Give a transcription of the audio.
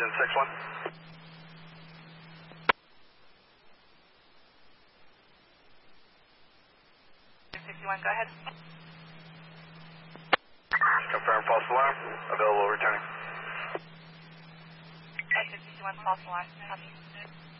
Houston 6-1. 61, go ahead. Confirm false alarm. Available returning. 51, false alarm. Copy.